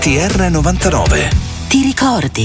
RTR 99. Ti ricordi?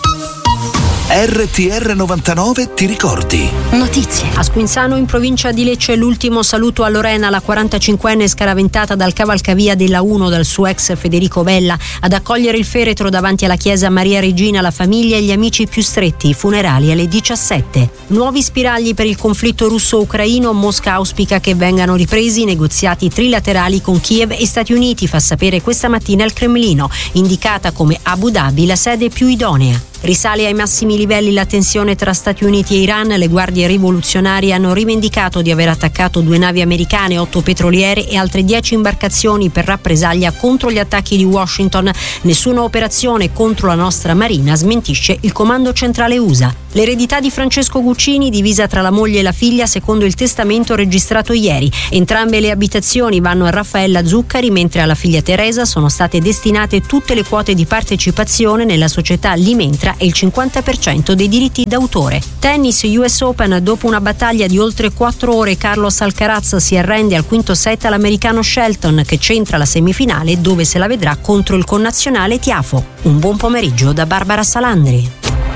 RTR 99 ti ricordi. Notizie. A Squinzano, in provincia di Lecce, l'ultimo saluto a Lorena, la 45enne scaraventata dal cavalcavia della 1 dal suo ex Federico Vella. Ad accogliere il feretro davanti alla chiesa Maria Regina la famiglia e gli amici più stretti, funerali alle 17. Nuovi spiragli per il conflitto russo-ucraino. Mosca auspica che vengano ripresi i negoziati trilaterali con Kiev e Stati Uniti, fa sapere questa mattina il Cremlino, indicata come Abu Dhabi la sede più idonea. Risale ai massimi livelli la tensione tra Stati Uniti e Iran. Le guardie rivoluzionarie hanno rivendicato di aver attaccato 2 navi americane, 8 petroliere e altre 10 imbarcazioni per rappresaglia contro gli attacchi di Washington. Nessuna operazione contro la nostra marina, smentisce il comando centrale USA. L'eredità di Francesco Guccini divisa tra la moglie e la figlia secondo il testamento registrato ieri. Entrambe le abitazioni vanno a Raffaella Zuccari, mentre alla figlia Teresa sono state destinate tutte le quote di partecipazione nella società Limentra e il 50% dei diritti d'autore. Tennis US Open, dopo una battaglia di oltre 4 ore, Carlos Alcaraz si arrende al quinto set all'americano Shelton, che centra la semifinale dove se la vedrà contro il connazionale Tiafo. Un buon pomeriggio da Barbara Salandri.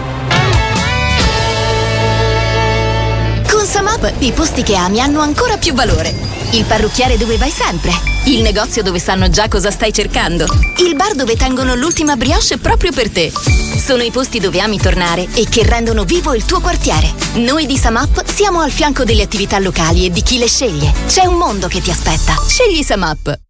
Con Samap i posti che ami hanno ancora più valore. Il parrucchiere dove vai sempre. Il negozio dove sanno già cosa stai cercando. Il bar dove tengono l'ultima brioche proprio per te. Sono i posti dove ami tornare e che rendono vivo il tuo quartiere. Noi di Samap siamo al fianco delle attività locali e di chi le sceglie. C'è un mondo che ti aspetta. Scegli Samap.